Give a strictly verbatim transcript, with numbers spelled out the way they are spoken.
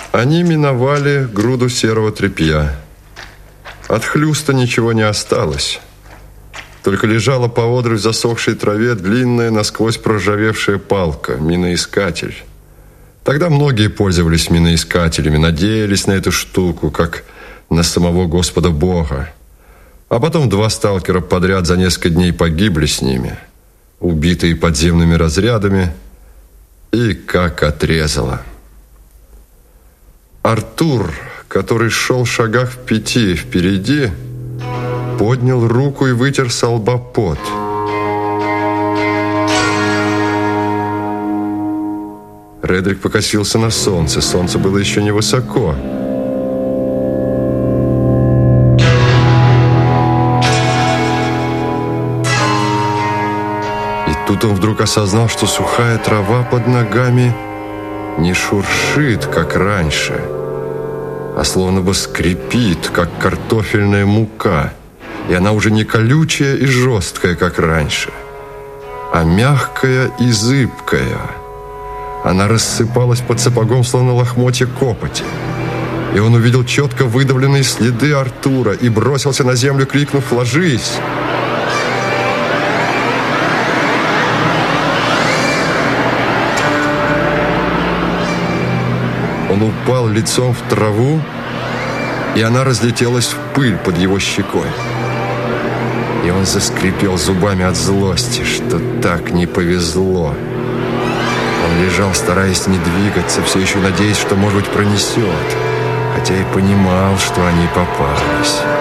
Они миновали груду серого тряпья. От хлюста ничего не осталось. Только лежала поодаль в засохшей траве длинная, насквозь проржавевшая палка, миноискатель. Тогда многие пользовались миноискателями, надеялись на эту штуку, как на самого Господа Бога. А потом два сталкера подряд за несколько дней погибли с ними, убитые подземными разрядами, и как отрезало. Артур, который шел в шагах в пяти впереди, поднял руку и вытер со лба пот. Редрик покосился на солнце. Солнце было еще невысоко. И тут он вдруг осознал, что сухая трава под ногами не шуршит, как раньше, а словно бы скрипит, как картофельная мука. И она уже не колючая и жесткая, как раньше, а мягкая и зыбкая. Она рассыпалась под сапогом, словно лохмотья копоти. И он увидел четко выдавленные следы Артура и бросился на землю, крикнув: «Ложись!». Он упал лицом в траву, и она разлетелась в пыль под его щекой. И он заскрипел зубами от злости, что так не повезло. Он лежал, стараясь не двигаться, все еще надеясь, что, может быть, пронесет, хотя и понимал, что они попались.